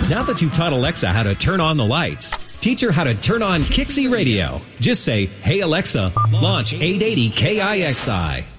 Now that you've taught Alexa how to turn on the lights, teach her how to turn on Kixie Radio. Just say, "Hey Alexa, launch 880 KIXI."